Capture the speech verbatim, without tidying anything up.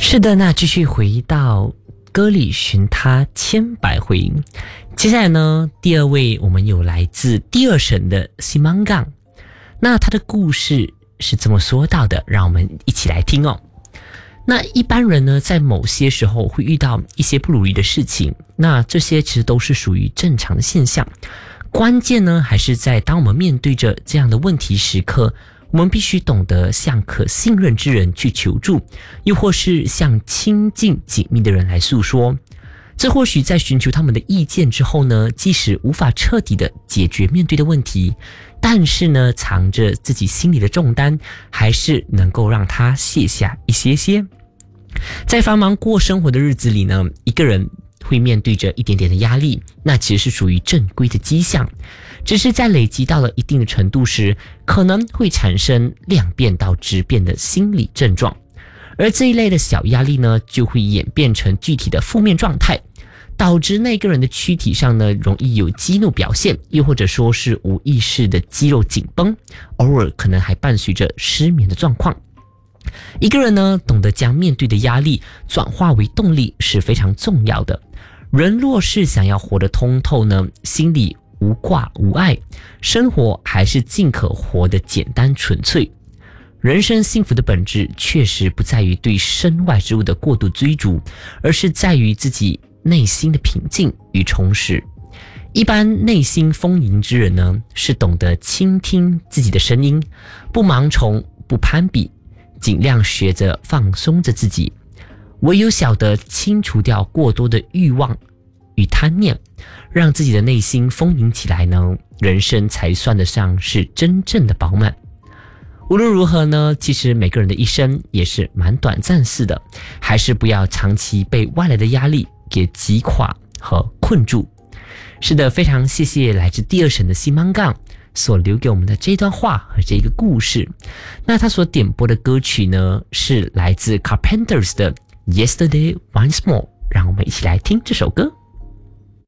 是的，那继续回到歌里寻他千百回。接下来呢，第二位我们有来自第二省的西芒港，那他的故事是这么说到的，让我们一起来听哦。那一般人呢，在某些时候会遇到一些不如意的事情，那这些其实都是属于正常的现象。关键呢，还是在当我们面对着这样的问题时刻，我们必须懂得向可信任之人去求助，又或是向亲近紧密的人来诉说。这或许在寻求他们的意见之后呢，即使无法彻底的解决面对的问题，但是呢，藏着自己心里的重担，还是能够让他卸下一些些。在繁忙过生活的日子里呢，一个人会面对着一点点的压力，那其实是属于正规的迹象，只是在累积到了一定的程度时，可能会产生量变到质变的心理症状，而这一类的小压力呢，就会演变成具体的负面状态，导致那个人的躯体上呢，容易有激怒表现，又或者说是无意识的肌肉紧绷，偶尔可能还伴随着失眠的状况。一个人呢，懂得将面对的压力转化为动力是非常重要的。人若是想要活得通透呢，心里无挂无碍，生活还是尽可活得简单纯粹。人生幸福的本质确实不在于对身外之物的过度追逐，而是在于自己内心的平静与充实。一般内心丰盈之人呢，是懂得倾听自己的声音，不盲从，不攀比，尽量学着放松着自己。唯有晓得清除掉过多的欲望与贪念，让自己的内心丰盈起来呢，人生才算得上是真正的饱满。无论如何呢，其实每个人的一生也是蛮短暂似的，还是不要长期被外来的压力给击垮和困住。是的，非常谢谢来自第二省的西芒港所留给我们的这段话和这个故事。那他所点播的歌曲呢，是来自 Carpenters 的 Yesterday Once More， 让我们一起来听这首歌。